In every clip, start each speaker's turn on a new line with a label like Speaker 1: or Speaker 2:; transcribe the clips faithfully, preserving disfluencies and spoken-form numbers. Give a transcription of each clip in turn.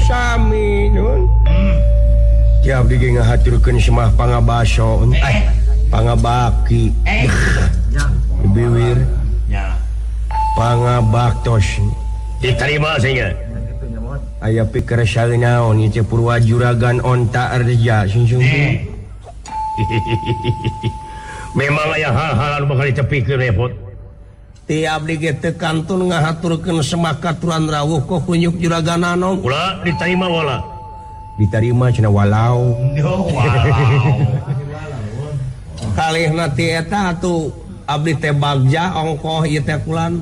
Speaker 1: sami nun tiap di ngahaturkeun semah pangabaso eh pangabaki biwir pangabaktos diterima sehingga aya pikir salinaon ieu Purwa Juragan Onta Arja sungsung memang aya hal-hal anu bakal ditepikeun repot tiap di teu kantun ngahaturkeun semah katuran rawuh kok kunyuk Juragan Anom ulah diterima wala diterima cenah walau kalihna ti eta atuh abdi teh bagja ongkoh ieu teh kulan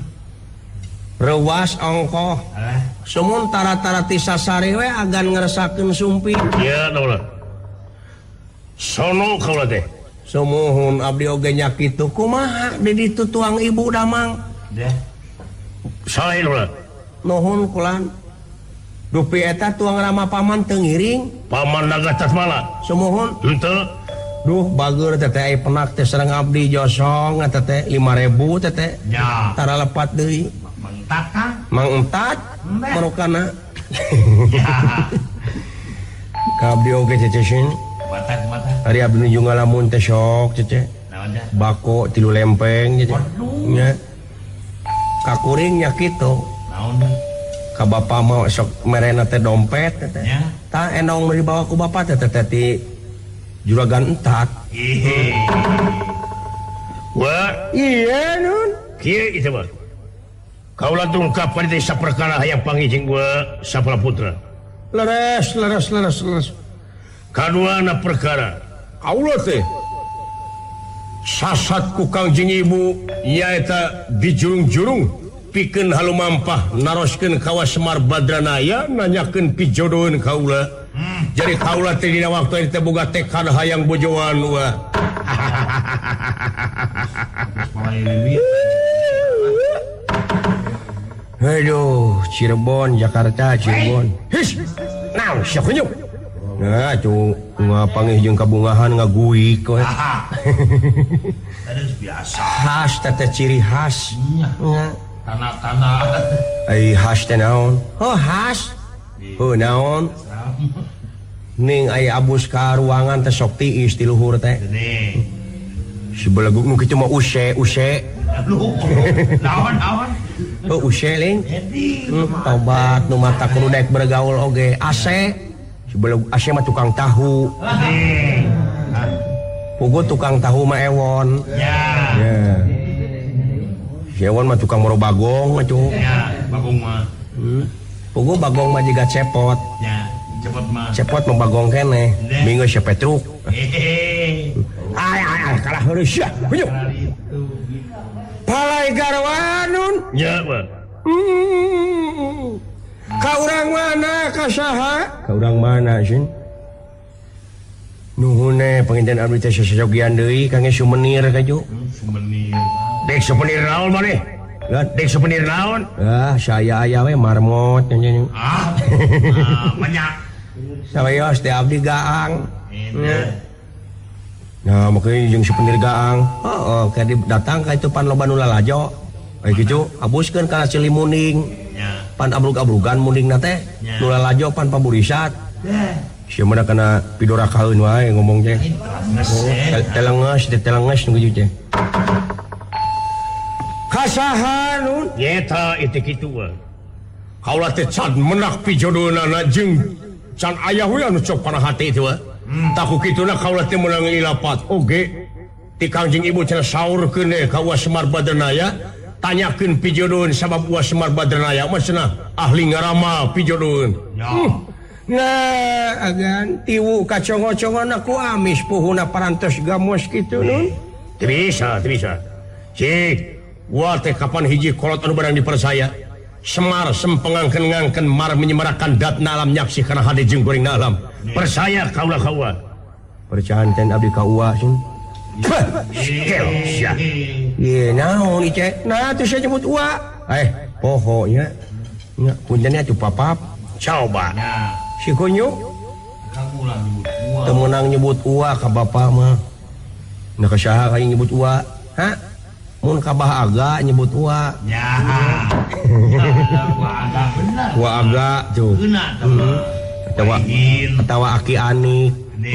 Speaker 1: rewas ongkoh sumun tara-tara ti sasari we agan ngresakeun sumpi ieu ulah sono kaula teh sumuhun abdi oge nya kitu kumaha di ditu tuang ibu damang deh sae ulah nuhun kulan dupi eta tuang rama paman teu ngiring paman naga tasmala sumuhun henteu duh bageur teh teh penak teh sareng abdi josong eta teh lima ribu teh teh nya tara lepat deui mentat kan mentat marokana ka abdi oge cecesin mata mata ari abdi nuju ngalamun teh sok cece bako tilu lempeng cece nya kakuring nya kitu naon ka bapa mah sok merena teh dompet teh tah enong dibawa ku bapa teh teh ti Juragan Entat wah iya nun kieu itu mah kaula tungkap pada teh saperkara hayang pangijing gua sapala putra leres leres leres leres kaduana perkara kaula teh sasat ku Kangjeng Ibu nyaeta dijurung-jurung pikeun halumampah naroskeun kawas Semar Badranaya nanyakeun pijodoheun kaula hmm. Jadi kaula teh dina waktu teh boga tekad hayang bojoan wa aduh Cirebon Jakarta Cirebon his naon sia kunyuk nah cu ngapangih jeung kabungahan ngaguik we biasa khas teh ciri khas nya tanah-tanah ai khas teh naon oh khas oh naon ning aya abus ka ruangan teh sok tiis ti luhur teh sebelah nu kitu mah use use naon naon oh use ling tobat nu mata kudu daek bergaul oge ase sebelah ase mah tukang tahu pugu tukang tahu mah ewon ya ya ewon mah tukang moro bagong mah cu ya bagong mah pugu bagong mah jiga cepot ya cepot mah cepot mah bagong keneh bingung sia Petruk ay ay ay kalah heureuy sia kunjuk palai garwanun nya mah ka urang mana ka saha ka urang mana sin nuhune panginten abdi teh sasogian deui kangge souvenir kaju souvenir dek souvenir naon maneh dek souvenir naon ah saya aya we marmot nya ah banyak saweos teh abdi gaang nah makanya jeung souvenir gaang heeh ka datang ka itu pan loba nu lalajo aya kitu abuskeun kana Cilimuning pan abrug-abrugan mundingna teh nu lalajo pan paburisat sia mah kana pidorakaeun wae ngomong teh telenges teh telenges nu kitu teh kasaha nun nyeta itu kitu we kaula teh can menak pijodohna jeung can aya we anu cok panah hati teh we taku kituna kaula teh meunang ilapat oge ti Kangjeng Ibu cenah saurkeun deui ka Uas Semar Badranaya tanyakeun pijodoheun sabab Uas Semar Badranaya mah cenah ahli ngaramal pijodoheun nah agan tiwu kacongo-congona ku amis puhuna parantos gamos kitu nun bisa bisa cik wa teh kapan hiji kolot anu barang dipercaya Semar sempengangkeun-ngangkeun mar menyemarakan datna alam nyaksi kana hade jeung goreng alam percaya kaula ka Uwa percayaan ten abdi ka Uwa sun ye naon ieu cek nah teh saya nyebut Uwa eh poho nya nya punjennya atuh papap coba si kunyuk temenang nyebut Uwa ka bapa mah nah ka saha ka nyebut Uwa ha mun kabah aga nyebut wa
Speaker 2: ya wa aga bener
Speaker 1: wa aga tuh atawa atawa aki ani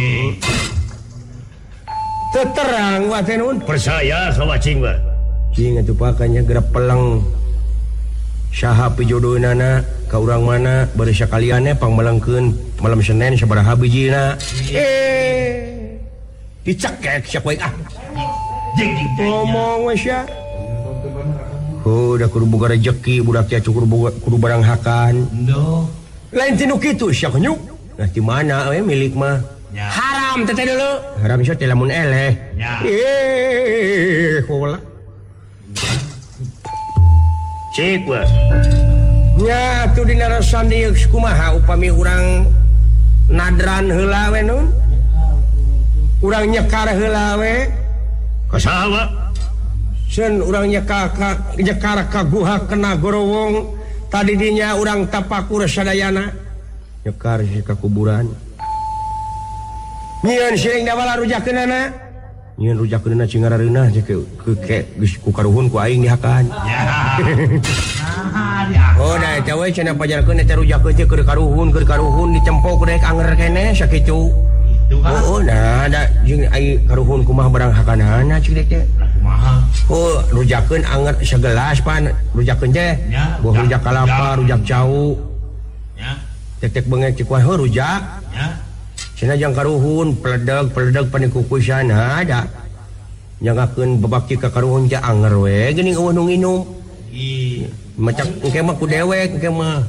Speaker 1: teterang wa teh nun
Speaker 2: percaya ka wacing wa
Speaker 1: cing atuh pakanya gerak peleng saha pijodohna ka urang mana bari sakaliannya pangmelengkeun malam Senin sabaraha bijina eh dicekek sia poe ah ngomong we sia oh da kudu boga rezeki budak teh cukur kudu barang hakan
Speaker 2: ndo
Speaker 1: lain tinu kitu sia nyuk nah di mana we milik mah ya. Haram teh dulu haram sia teh lamun eleh ya. Eh kola cek wa nya tuh dina rasan dieu kumaha upami urang nadran heula we nun urang nyekar heula we
Speaker 2: kasaha
Speaker 1: sen urang nyekar ka nyekar ka guha kena gorowong tadi dinya urang tapakur sadayana nyekar ka kuburan nyieun sering da bala rujakeunana nyieun rujakeunana cingarareunah ke ke geus ku karuhun ku aing dihakan oh da eta we cenah pajarkeun eta rujakeun teh keur karuhun keur karuhun dicempok rek anger keneh sakitu oh nah ada jeung ai karuhun kumaha barang hakanana cik teh kumaha oh rujakeun anger sagelas pan rujakeun teh boh rujak kalapa rujak cau nya tek-tek beungeut cik wah rujak nya cenah jang karuhun peledeg peledeg panikukusan ada jangakeun babakti ka karuhun teh anger we geuning eueuh nu nginum ih macam engke mah ku dewek engke mah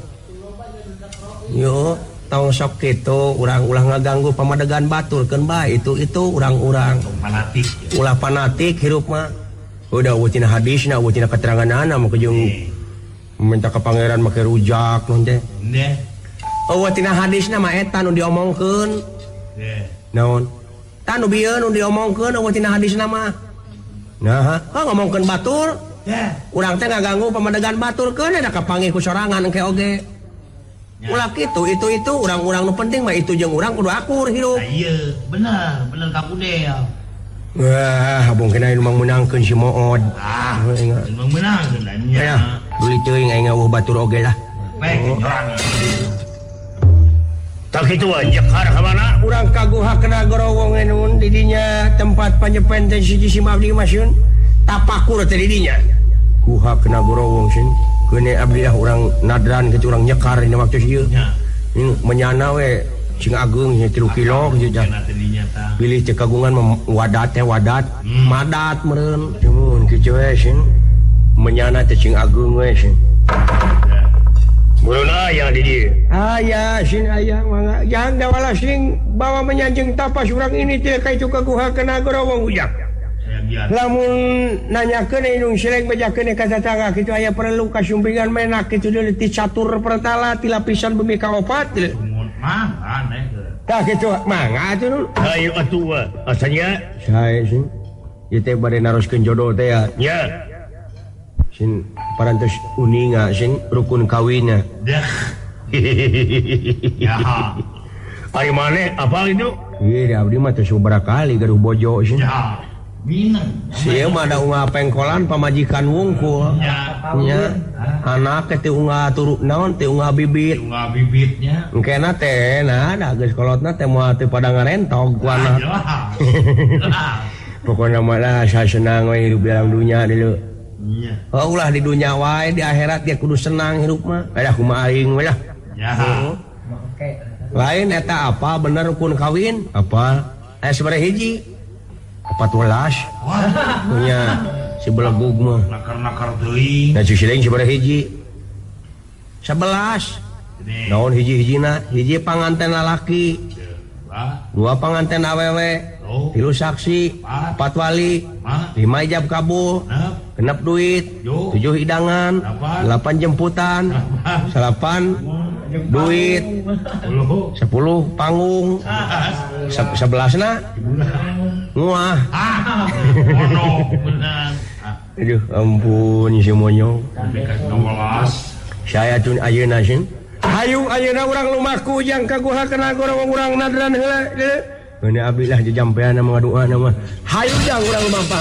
Speaker 1: yo tong sok kitu urang ulah ngaganggu pamadegan baturkeun bae itu itu urang-urang fanatik ulah fanatik hirup mah udah wutina hadisna wutina keteranganana mah jeung minta ka pangeran make rujak mun teh neh oh wutina hadisna mah eta nu diomongkeun neh naon tah nu bieu nu diomongkeun wutina hadisna mah nah ha ngomongkeun batur ya urang teh ngaganggu pamadegan baturkeun da kapanggih ku sorangan engke oge ulah kitu itu itu urang-urang nu penting mah itu jeung urang kudu akur hirup iya bener bener ka budaya wah abong kena nu menangkeun si Mood ah nu menangkeun da nya beli teuing aing ngawuh batur oge lah pek jorang tak kitu nyekar ka mana urang kaguha kena gorowong eun di dinya tempat panyepen teh siji si Abdi Masyun tapakur teh di dinya guha kena gorowong sin kene abdi lah urang nadran ke urang nyekar dina waktu ieu nya menyana we cing ageung nya tilu kilo kitu nya pilih teh kagungan wadat teh wadat hmm. madat meureun mun kitu we sin menyana teh cing ageung we sin meureun aya di dieu aya sin aya mangga jangan da wala sing bawa menyanjung tapas urang ini teh ka itu ka guha kena gorowong ujak lamun nanyakeun inung sireng bejakeun ka tetangga kitu aya perlu kasumpingan menak kitu deui ti catur pertala ti lapisan bumi ka opat mah aneh tah kitu mangga atuh ayo atuh asanya sae sing ieu teh bade naroskeun jodoh teh ya nya sin parantos uninga sin rukun kawinna ya ari maneh apa itu ieu abdi mah teh sabaraha kali gaduh bojo sin ya minang sia mah ada unga pengkolan pamajikan wungkul nya anak teh unga turu naon teh unga bibit unga bibitnya engkena teh nah da geus kolotna teh moal teu pada ngarentog ku anak pokona mah lah sasenang we hirup dalam dunya dulu nya oh ulah di dunya wae di akhirat dia kudu senang hirup mah aya kumaha aing we lah ya lain eta apa bener rukun kawin apa aya sabaraha hiji empat belas punya si belegug mah nakar-nakar teuing dan si sileng sabaraha hiji sebelas naon hiji-hijina hiji panganten lalaki dua panganten awewe tilu saksi empat wali lima ijab kabul genep duit tujuh hidangan delapan jemputan salapan duit sepuluh panggung sebelasna nguah aduh ampun si monyong saya tun ayeuna sin hayu ayeuna urang lumaku jang kaguha kena gorowong urang nadran heula geus abdi lah jampeana mah doana mah hayu jang urang lumampah